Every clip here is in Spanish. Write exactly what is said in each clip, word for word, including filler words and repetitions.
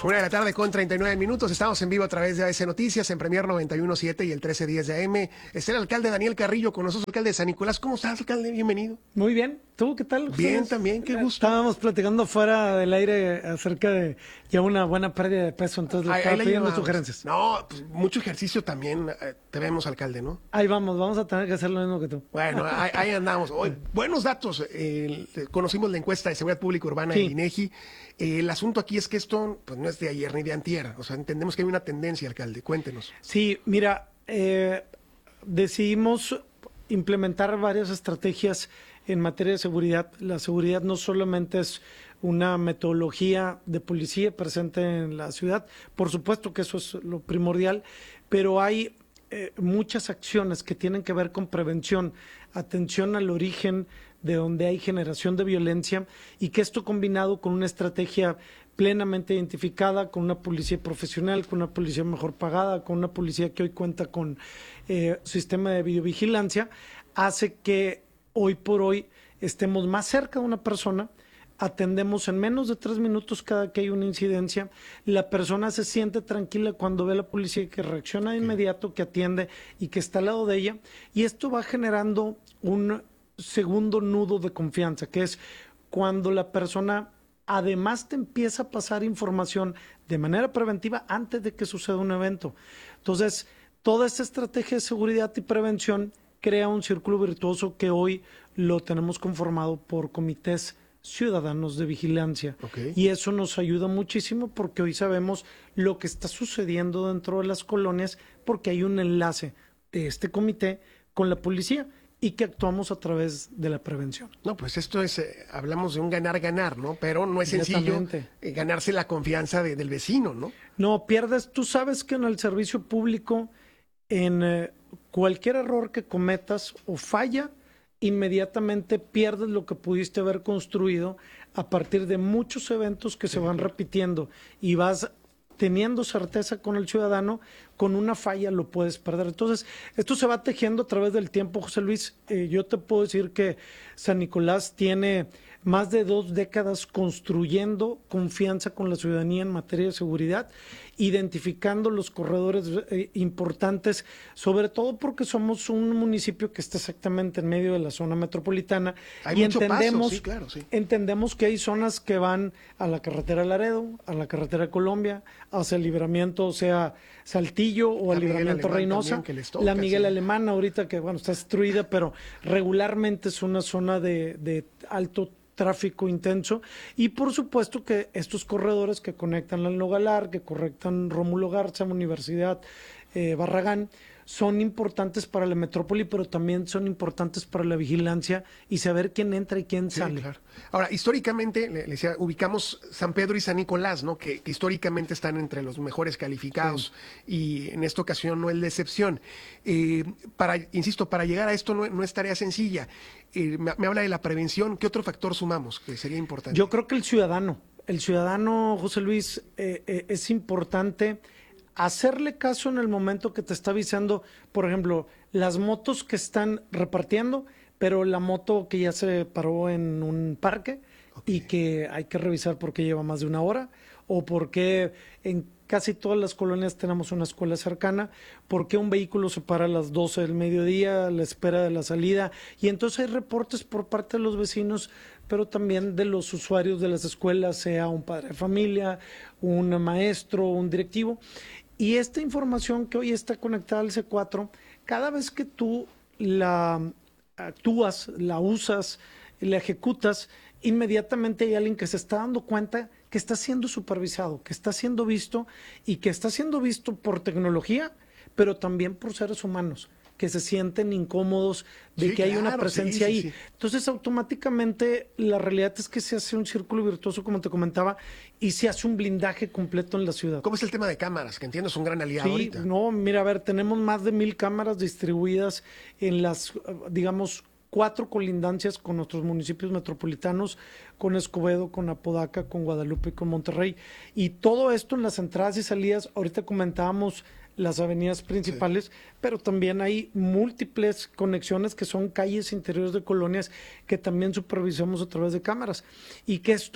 Una de la tarde con treinta y nueve minutos. Estamos en vivo a través de A S Noticias en Premier noventa y uno punto siete y el trece diez de A M. Está el alcalde Daniel Carrillo con nosotros, alcalde de San Nicolás. ¿Cómo estás, alcalde? Bienvenido. Muy bien. ¿Tú qué tal? Bien, ¿Ustedes? también, qué gusto. Estábamos platicando fuera del aire acerca de ya una buena pérdida de peso, entonces le Ahí- estaba ahí la pidiendo llevamos. sugerencias. No, pues mucho ejercicio también. eh, Te vemos, alcalde, ¿no? Ahí vamos, vamos a tener que hacer lo mismo que tú. Bueno, ahí, ahí andamos. Hoy, buenos datos. eh, conocimos la encuesta de seguridad pública urbana Sí. del INEGI. Eh, el asunto aquí es que esto pues, no es de ayer ni de antier. O sea, entendemos que hay una tendencia, alcalde. Cuéntenos. Sí, mira, eh, decidimos implementar varias estrategias en materia de seguridad. La seguridad no solamente es una metodología de policía presente en la ciudad, por supuesto que eso es lo primordial, pero hay eh, muchas acciones que tienen que ver con prevención, atención al origen de donde hay generación de violencia y que esto combinado con una estrategia plenamente identificada, con una policía profesional, con una policía mejor pagada, con una policía que hoy cuenta con eh, sistema de videovigilancia, hace que hoy por hoy estemos más cerca de una persona, atendemos en menos de tres minutos cada que hay una incidencia, la persona se siente tranquila cuando ve a la policía que reacciona de inmediato, que atiende y que está al lado de ella, y esto va generando un segundo nudo de confianza, que es cuando la persona además te empieza a pasar información de manera preventiva antes de que suceda un evento. Entonces, toda esta estrategia de seguridad y prevención crea un círculo virtuoso que hoy lo tenemos conformado por comités ciudadanos de vigilancia. Okay. Y eso nos ayuda muchísimo porque hoy sabemos lo que está sucediendo dentro de las colonias porque hay un enlace de este comité con la policía y que actuamos a través de la prevención. No, pues esto es, eh, hablamos de un ganar-ganar, ¿no? Pero no es sencillo eh, ganarse la confianza de- del vecino, ¿no? No, pierdes, tú sabes que en el servicio público, en eh, cualquier error que cometas o falla, inmediatamente pierdes lo que pudiste haber construido a partir de muchos eventos que se van repitiendo y vas teniendo certeza con el ciudadano, con una falla lo puedes perder. Entonces, esto se va tejiendo a través del tiempo, José Luis. Eh, yo te puedo decir que San Nicolás tiene más de dos décadas construyendo confianza con la ciudadanía en materia de seguridad, identificando los corredores eh, importantes, sobre todo porque somos un municipio que está exactamente en medio de la zona metropolitana. Hay y mucho paso, entendemos, sí, claro, sí. entendemos que hay zonas que van a la carretera Laredo, a la carretera Colombia, hacia el libramiento, o sea, Saltillo o La al Miguel libramiento Alemán Reynosa, también, que les toca, la Miguel sí. Alemán ahorita que bueno está destruida, pero regularmente es una zona de, de alto tráfico intenso y por supuesto que estos corredores que conectan al Nogalar, que conectan Rómulo Garza, Universidad eh, Barragán, son importantes para la metrópoli, pero también son importantes para la vigilancia y saber quién entra y quién Sí, sale. claro. Ahora, históricamente, le, le decía, ubicamos San Pedro y San Nicolás, ¿no? Que, que históricamente están entre los mejores calificados y en esta ocasión no es la excepción. Eh, para, insisto, para llegar a esto no, no es tarea sencilla. Eh, me, me habla de la prevención. ¿Qué otro factor sumamos que sería importante? Yo creo que el ciudadano, el ciudadano, José Luis, eh, eh, es importante hacerle caso en el momento que te está avisando, por ejemplo, las motos que están repartiendo, pero la moto que ya se paró en un parque okay. y que hay que revisar porque lleva más de una hora, o porque en casi todas las colonias tenemos una escuela cercana, porque un vehículo se para a las doce del mediodía, a la espera de la salida, y entonces hay reportes por parte de los vecinos, pero también de los usuarios de las escuelas, sea un padre de familia, un maestro, un directivo. Y esta información que hoy está conectada al C cuatro, cada vez que tú la actúas, la usas, la ejecutas, inmediatamente hay alguien que se está dando cuenta que está siendo supervisado, que está siendo visto y que está siendo visto por tecnología, pero también por seres humanos que se sienten incómodos de sí, que hay claro, una presencia sí, ahí. sí, sí. Entonces, automáticamente, la realidad es que se hace un círculo virtuoso, como te comentaba, y se hace un blindaje completo en la ciudad. ¿Cómo es el tema de cámaras? Que entiendo es un gran aliado Sí, ahorita. no, mira, a ver, tenemos más de mil cámaras distribuidas en las, digamos, cuatro colindancias con nuestros municipios metropolitanos, con Escobedo, con Apodaca, con Guadalupe y con Monterrey. Y todo esto en las entradas y salidas, ahorita comentábamos las avenidas principales, sí. pero también hay múltiples conexiones que son calles interiores de colonias que también supervisamos a través de cámaras. Y que esto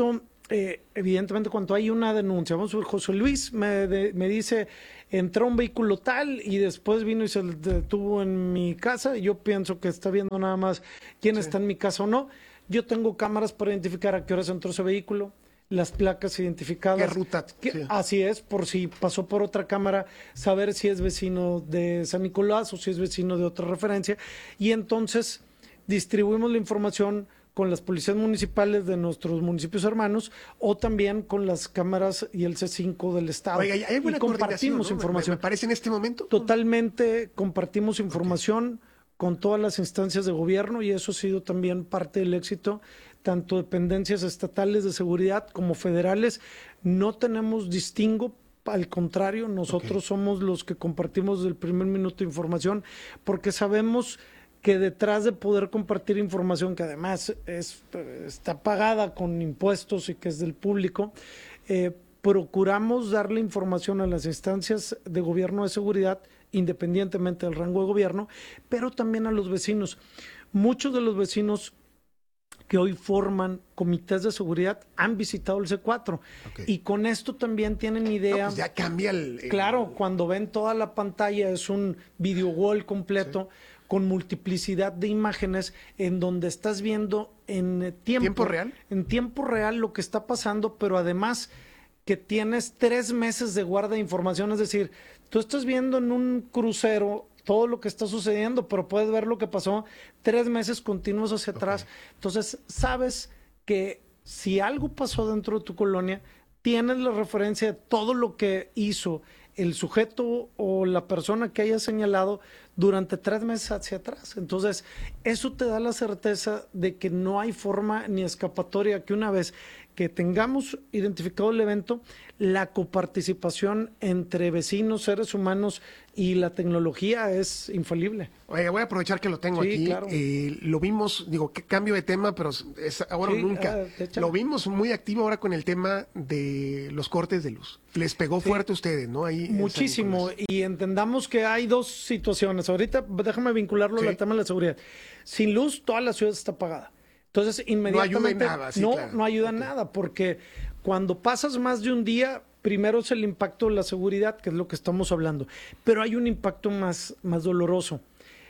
eh, evidentemente cuando hay una denuncia, vamos a ver, José Luis me, de, me dice, entró un vehículo tal y después vino y se detuvo en mi casa, y yo pienso que está viendo nada más quién sí. está en mi casa o no. Yo tengo cámaras para identificar a qué horas entró ese vehículo, las placas identificadas. ¿Qué ruta? Que, sí. Así es, por si pasó por otra cámara, saber si es vecino de San Nicolás o si es vecino de otra referencia. Y entonces distribuimos la información con las policías municipales de nuestros municipios hermanos o también con las cámaras y el C cinco del estado. Oiga, hay buena y compartimos ¿no? información. Me, me parece en este momento. Totalmente compartimos información okay. con todas las instancias de gobierno, y eso ha sido también parte del éxito, tanto dependencias estatales de seguridad como federales. No tenemos distingo, al contrario, nosotros okay. somos los que compartimos desde el primer minuto información, porque sabemos que detrás de poder compartir información, que además es, está pagada con impuestos y que es del público, eh, procuramos darle información a las instancias de gobierno de seguridad, independientemente del rango de gobierno, pero también a los vecinos. Muchos de los vecinos que hoy forman comités de seguridad han visitado el C cuatro okay. y con esto también tienen idea. No, pues ya cambia el, el... Claro, cuando ven toda la pantalla es un video wall completo. Sí. Con multiplicidad de imágenes en donde estás viendo en tiempo, ¿Tiempo real? En tiempo real lo que está pasando, pero además que tienes tres meses de guarda de información, es decir, tú estás viendo en un crucero todo lo que está sucediendo, pero puedes ver lo que pasó tres meses continuos hacia okay. atrás. Entonces, sabes que si algo pasó dentro de tu colonia, tienes la referencia de todo lo que hizo el sujeto o la persona que haya señalado durante tres meses hacia atrás. Entonces, eso te da la certeza de que no hay forma ni escapatoria, que una vez que tengamos identificado el evento, la coparticipación entre vecinos, seres humanos y la tecnología es infalible. Oye, voy a aprovechar que lo tengo sí, aquí. Claro. Eh, lo vimos, digo, que cambio de tema, pero es ahora sí, o nunca. Uh, lo vimos muy activo ahora con el tema de los cortes de luz. Les pegó sí. fuerte a ustedes, ¿no? Ahí muchísimo. Y entendamos que hay dos situaciones. Ahorita déjame vincularlo sí. al tema de la seguridad. Sin luz, toda la ciudad está apagada. Entonces, inmediatamente no ayuda en nada, sí, no, claro. no ayuda en okay. nada, porque cuando pasas más de un día, primero es el impacto de la seguridad, que es lo que estamos hablando, pero hay un impacto más, más doloroso.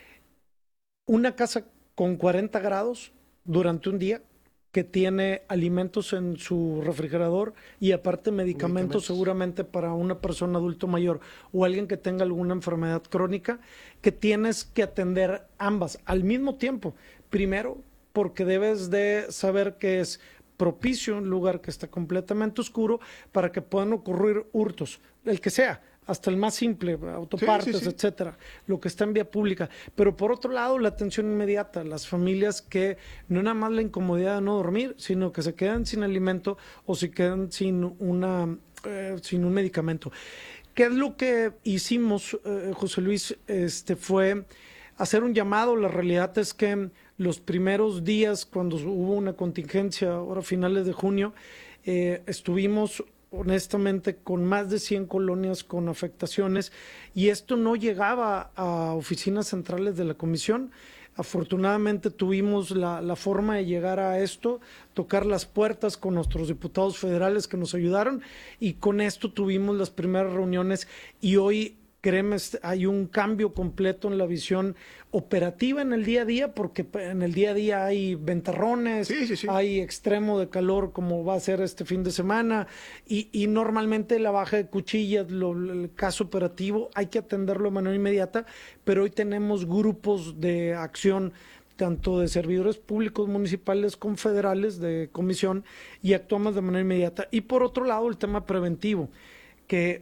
Una casa con cuarenta grados durante un día, que tiene alimentos en su refrigerador y aparte medicamentos, medicamentos seguramente para una persona adulto mayor o alguien que tenga alguna enfermedad crónica, que tienes que atender ambas al mismo tiempo. Primero, porque debes de saber que es propicio un lugar que está completamente oscuro para que puedan ocurrir hurtos, el que sea, hasta el más simple, autopartes, sí, sí, sí. etcétera, lo que está en vía pública. Pero por otro lado, la atención inmediata, las familias que no nada más la incomodidad de no dormir, sino que se quedan sin alimento o se quedan sin, una, eh, sin un medicamento. ¿Qué es lo que hicimos, eh, José Luis? Este, fue hacer un llamado. La realidad es que los primeros días, cuando hubo una contingencia, ahora a finales de junio, eh, estuvimos honestamente con más de cien colonias con afectaciones y esto no llegaba a oficinas centrales de la comisión. Afortunadamente tuvimos la, la forma de llegar a esto, tocar las puertas con nuestros diputados federales que nos ayudaron y con esto tuvimos las primeras reuniones y hoy, créeme, hay un cambio completo en la visión operativa en el día a día, porque en el día a día hay ventarrones, sí, sí, sí. hay extremo de calor como va a ser este fin de semana y, y normalmente la baja de cuchillas, lo, el caso operativo hay que atenderlo de manera inmediata, pero hoy tenemos grupos de acción tanto de servidores públicos municipales como federales de comisión y actuamos de manera inmediata. Y por otro lado el tema preventivo, que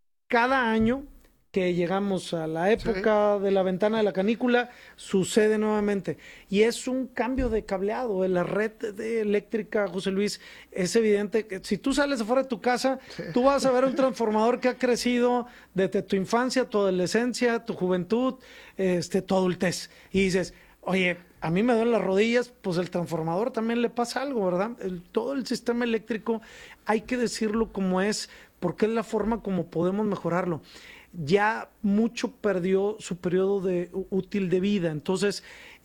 cada año que llegamos a la época sí. de la ventana de la canícula, sucede nuevamente. Y es un cambio de cableado de la red de eléctrica, José Luis. Es evidente que si tú sales afuera de tu casa, sí. tú vas a ver un transformador que ha crecido desde tu infancia, tu adolescencia, tu juventud, este, tu adultez. Y dices, oye, a mí me duelen las rodillas, pues el transformador también le pasa algo, ¿verdad? El, todo el sistema eléctrico, hay que decirlo como es, porque es la forma como podemos mejorarlo. Ya mucho perdió su periodo de, útil de vida. Entonces,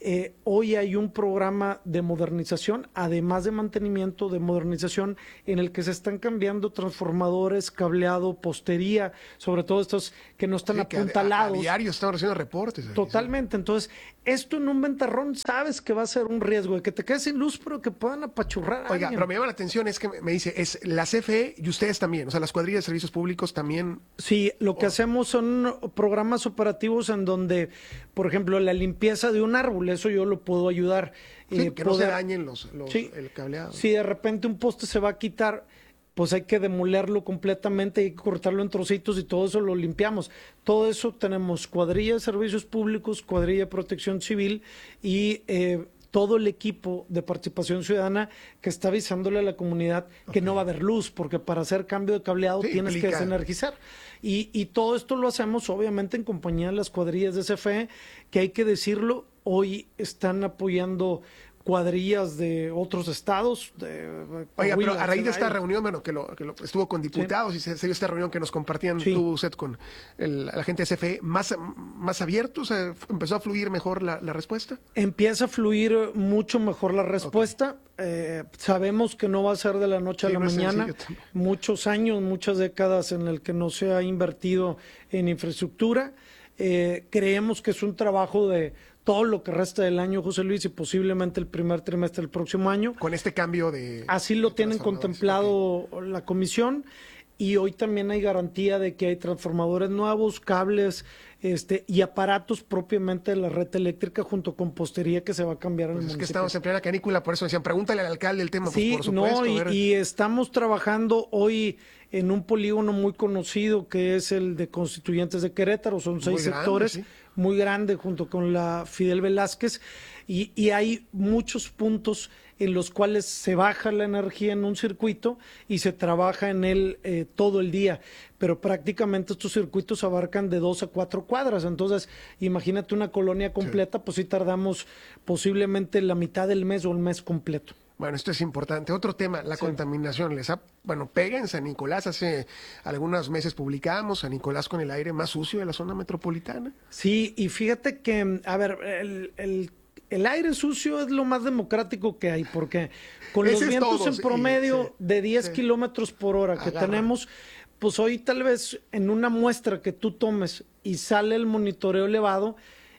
Eh, hoy hay un programa de modernización, además de mantenimiento, de modernización, en el que se están cambiando transformadores, cableado, postería, sobre todo estos que no están Sí, que a- apuntalados. A, a diario estamos haciendo reportes. ahí, Totalmente. Entonces, esto en un ventarrón sabes que va a ser un riesgo de que te quedes sin luz, pero que puedan apachurrar a sí. Oiga, alguien. pero me llama la atención, es que me me dice, es la C F E y ustedes también, o sea, las cuadrillas de servicios públicos también. Sí, lo que Oh. hacemos son programas operativos en donde, por ejemplo, la limpieza de un árbol, eso yo lo puedo ayudar. Sí, eh, que no se poder- dañen los, los- Sí. el cableado. Si de repente un poste se va a quitar, pues hay que demolerlo completamente, hay que cortarlo en trocitos y todo eso lo limpiamos. Todo eso tenemos cuadrilla de servicios públicos, cuadrilla de protección civil y eh, todo el equipo de participación ciudadana que está avisándole a la comunidad que no va a haber luz, porque para hacer cambio de cableado Sí, tienes que implica- desenergizar. Y, y todo esto lo hacemos obviamente en compañía de las cuadrillas de C F E, que hay que decirlo, hoy están apoyando cuadrillas de otros estados. De, Oiga, pero a Coahuila, raíz de esta Celaya. reunión, bueno, que, lo, que lo- estuvo con diputados y se, se dio esta reunión que nos compartían Sí. tú, Seth, con el- la gente de C F E, ¿más, más abiertos? Eh, ¿Empezó a fluir mejor la, la respuesta? Empieza a fluir mucho mejor la respuesta. Eh, sabemos que no va a ser de la noche Sí, a la no es mañana. sencillo también. Muchos años, muchas décadas en el que no se ha invertido en infraestructura. Eh, creemos que es un trabajo de todo lo que resta del año, José Luis, y posiblemente el primer trimestre del próximo año. Con este cambio de... Así lo de tienen transformadores. contemplado la comisión, y hoy también hay garantía de que hay transformadores nuevos, cables este, y aparatos propiamente de la red eléctrica junto con postería que se va a cambiar en Pues el es que municipio. estamos en plena canícula, por eso decían, pregúntale al alcalde el tema, pues Sí, por supuesto. no, y, a ver. y estamos trabajando hoy en un polígono muy conocido que es el de Constituyentes de Querétaro, son Muy seis grande, sectores, sí. muy grande junto con la Fidel Velázquez, y, y hay muchos puntos en los cuales se baja la energía en un circuito y se trabaja en él eh, todo el día, pero prácticamente estos circuitos abarcan de dos a cuatro cuadras, entonces imagínate una colonia completa, pues sí tardamos posiblemente la mitad del mes o el mes completo. Bueno, esto es importante. Otro tema, la contaminación. Les ha, bueno, pega en San Nicolás. Hace algunos meses publicamos San Nicolás con el aire más sucio de la zona metropolitana. Sí, y fíjate que, a ver, el, el, el aire sucio es lo más democrático que hay, porque con Ese los es vientos todo, en sí, promedio sí, de diez sí. kilómetros por hora que Agarra. tenemos, pues hoy tal vez en una muestra que tú tomes y sale el monitoreo elevado,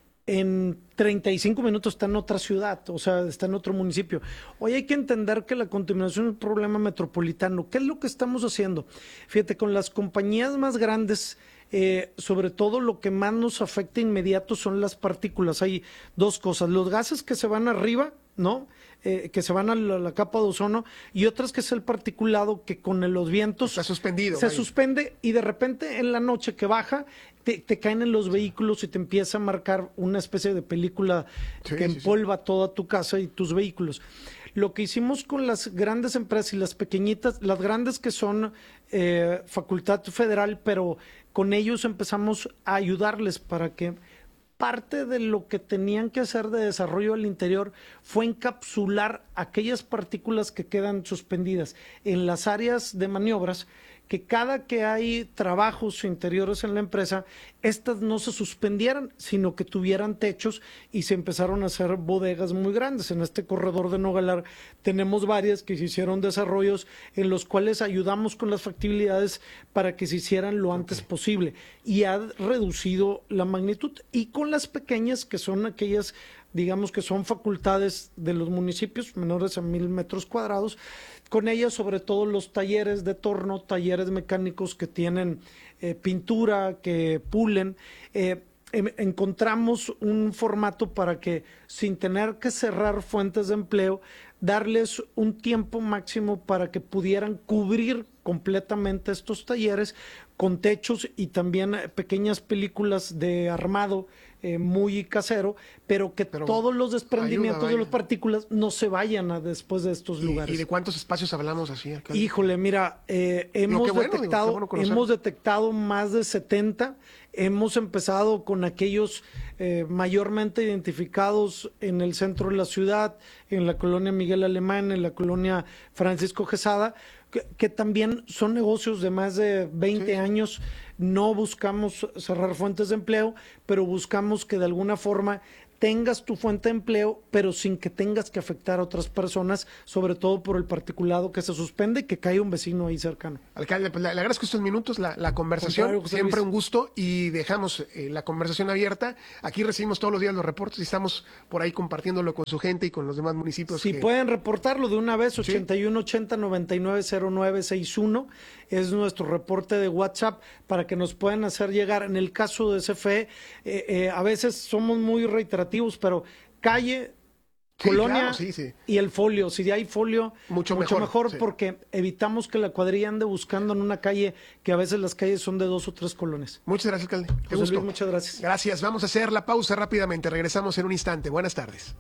en treinta y cinco minutos está en otra ciudad, o sea, está en otro municipio. Hoy hay que entender que la contaminación es un problema metropolitano. ¿Qué es lo que estamos haciendo? Fíjate, con las compañías más grandes, eh, sobre todo lo que más nos afecta inmediato son las partículas. Hay dos cosas, los gases que se van arriba, ¿no? Eh, que se van a la, la capa de ozono, y otras que es el particulado que con el- los vientos Está suspendido. se vaya. suspende, y de repente en la noche que baja te, te caen en los vehículos y te empieza a marcar una especie de película Sí, que sí, sí. empolva toda tu casa y tus vehículos. Lo que hicimos con las grandes empresas y las pequeñitas, las grandes que son eh, facultad federal, pero con ellos empezamos a ayudarles para que parte de lo que tenían que hacer de desarrollo al interior fue encapsular aquellas partículas que quedan suspendidas en las áreas de maniobras, que cada que hay trabajos interiores en la empresa, estas no se suspendieran, sino que tuvieran techos, y se empezaron a hacer bodegas muy grandes. En este corredor de Nogalar tenemos varias que se hicieron desarrollos en los cuales ayudamos con las factibilidades para que se hicieran lo antes posible, y ha reducido la magnitud. Y con las pequeñas, que son aquellas, digamos que son facultades de los municipios menores a mil metros cuadrados, con ellas sobre todo los talleres de torno, talleres mecánicos que tienen eh, pintura, que pulen, eh, em- encontramos un formato para que, sin tener que cerrar fuentes de empleo, darles un tiempo máximo para que pudieran cubrir completamente estos talleres con techos y también eh, pequeñas películas de armado eh, muy casero, pero que Pero todos los desprendimientos ayuda, de vaya. las partículas no se vayan a después de estos ¿Y, lugares. y de cuántos espacios hablamos así, alcalde? Híjole, mira, eh, hemos, qué bueno, digo, detectado, qué bueno conocerlo. hemos detectado más de setenta. Hemos empezado con aquellos eh, mayormente identificados en el centro de la ciudad, en la colonia Miguel Alemán, en la colonia Francisco Quesada, que, que también son negocios de más de veinte Sí. años. No buscamos cerrar fuentes de empleo, pero buscamos que de alguna forma tengas tu fuente de empleo, pero sin que tengas que afectar a otras personas, sobre todo por el particulado que se suspende y que cae un vecino ahí cercano. Alcalde, pues le, le agradezco estos minutos, la, la conversación, Contrario, José siempre Luis. un gusto, y dejamos eh, la conversación abierta. Aquí recibimos todos los días los reportes y estamos por ahí compartiéndolo con su gente y con los demás municipios. Si que... pueden reportarlo de una vez, ochenta y uno ochenta noventa y nueve cero nueve sesenta y uno es nuestro reporte de WhatsApp para que nos puedan hacer llegar. En el caso de C F E, eh, eh, a veces somos muy reiterativos, pero calle, Sí, colonia claro, sí, sí. y el folio. Si hay folio, Mucho mucho, mejor, mejor, sí. porque evitamos que la cuadrilla ande buscando en una calle, que a veces las calles son de dos o tres colonias. Muchas gracias, alcalde. Qué José gusto. Luis, muchas gracias. Gracias. Vamos a hacer la pausa rápidamente. Regresamos en un instante. Buenas tardes.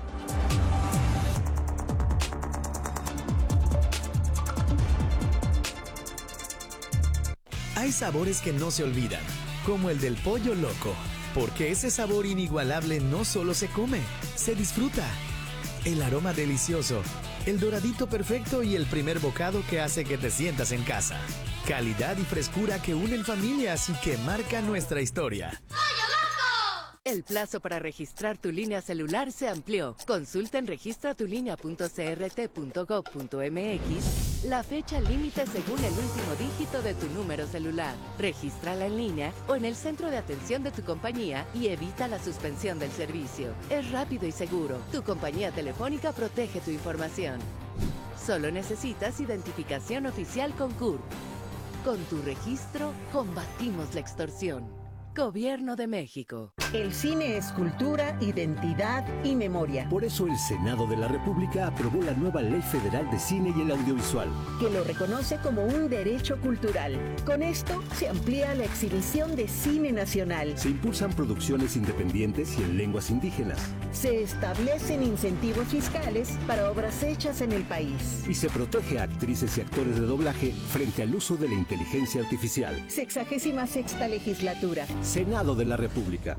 Hay sabores que no se olvidan, como el del pollo loco, porque ese sabor inigualable no solo se come, se disfruta. El aroma delicioso, el doradito perfecto y el primer bocado que hace que te sientas en casa. Calidad y frescura que unen familias y que marcan nuestra historia. El plazo para registrar tu línea celular se amplió. Consulta en registratulínea punto c r t punto gov punto m x la fecha límite según el último dígito de tu número celular. Regístrala en línea o en el centro de atención de tu compañía y evita la suspensión del servicio. Es rápido y seguro. Tu compañía telefónica protege tu información. Solo necesitas identificación oficial con C U R. Con tu registro, combatimos la extorsión. Gobierno de México. El cine es cultura, identidad y memoria. Por eso el Senado de la República aprobó la nueva Ley Federal de Cine y el Audiovisual, que lo reconoce como un derecho cultural. Con esto se amplía la exhibición de cine nacional. se impulsan producciones independientes y en lenguas indígenas, Se establecen incentivos fiscales para obras hechas en el país. y se protege a actrices y actores de doblaje frente al uso de la inteligencia artificial. Sexagésima sexta legislatura. Senado de la República.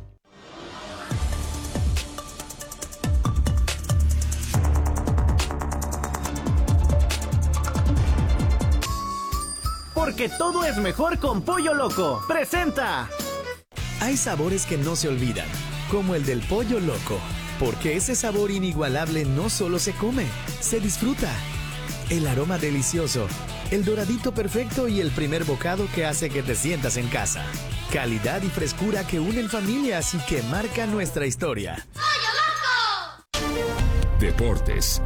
Porque todo es mejor con Pollo Loco. ¡Presenta! Hay sabores que no se olvidan, como el del pollo loco, porque ese sabor inigualable no solo se come, se disfruta. El aroma delicioso, el doradito perfecto y el primer bocado que hace que te sientas en casa. Calidad y frescura que unen familias y que marcan nuestra historia. Deportes.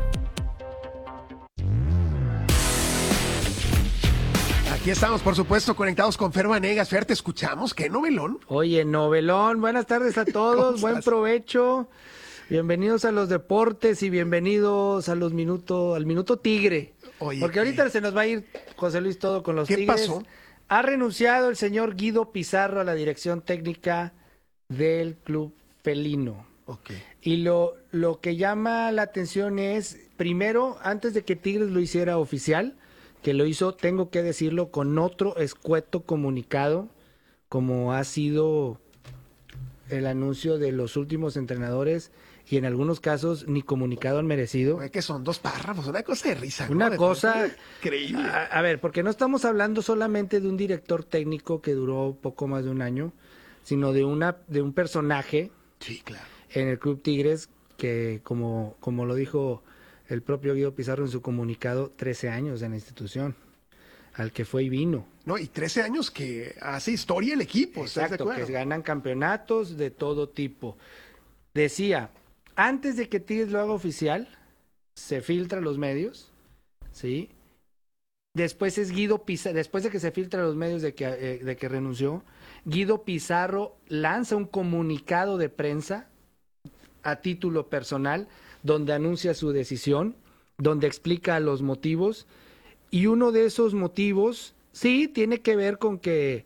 Aquí estamos, por supuesto, conectados con Fer Vanegas. Fer, te escuchamos. ¿Qué novelón? Oye, novelón, buenas tardes a ¿Cómo todos, buen estás? provecho. Bienvenidos a los deportes y bienvenidos a los minutos, al minuto Tigre. Oye, Porque ahorita se nos va a ir, José Luis, todo con los ¿Qué Tigres. pasó? Ha renunciado el señor Guido Pizarro a la dirección técnica del club felino. Ok. Y lo, lo que llama la atención es, primero, antes de que Tigres lo hiciera oficial, que lo hizo, tengo que decirlo, con otro escueto comunicado, como ha sido el anuncio de los últimos entrenadores, y en algunos casos ni comunicado han merecido. Oye, que son dos párrafos, una cosa de risa. ¿no? Una De cosa pronto, increíble. A, a ver, porque no estamos hablando solamente de un director técnico que duró poco más de un año, sino de una de un personaje Sí, claro. en el Club Tigres que, como, como lo dijo el propio Guido Pizarro en su comunicado, trece años en la institución, al que fue y vino. No, y trece años que hace historia el equipo. ¿estás de Exacto, acuerdo? que ganan campeonatos de todo tipo. Decía, antes de que Tigres lo haga oficial, se filtra a los medios, ¿sí? Después es Guido Pizarro, después de que se filtra a los medios de que, eh, de que renunció, Guido Pizarro lanza un comunicado de prensa a título personal, donde anuncia su decisión, donde explica los motivos, y uno de esos motivos, sí, tiene que ver con que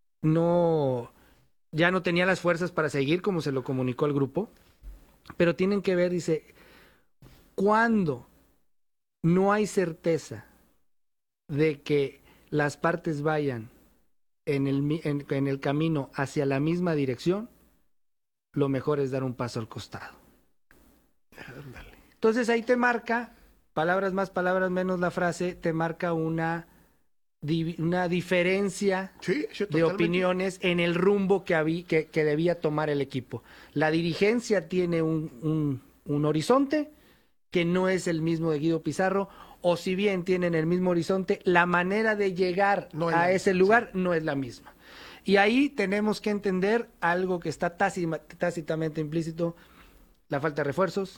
no, ya no tenía las fuerzas para seguir, como se lo comunicó al grupo, pero tienen que ver, dice, cuando no hay certeza de que las partes vayan en el, mi- en, en el camino hacia la misma dirección, lo mejor es dar un paso al costado. Ándale. Entonces ahí te marca, palabras más, palabras menos la frase, te marca una di- una diferencia Sí, sí, de totalmente. opiniones en el rumbo que, habí- que, que debía tomar el equipo. La dirigencia tiene un, un, un horizonte que no es el mismo de Guido Pizarro, o si bien tienen el mismo horizonte, la manera de llegar No es a la ese misma, lugar no es la misma. Y ahí tenemos que entender algo que está tácita- tácitamente implícito, la falta de refuerzos,